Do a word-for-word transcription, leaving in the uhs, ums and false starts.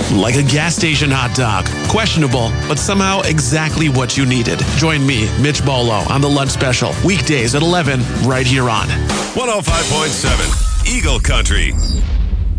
Like a gas station hot dog. Questionable, but somehow exactly what you needed. Join me, Mitch Bolo, on The Lunch Special. Weekdays at eleven, right here on one oh five point seven Eagle Country.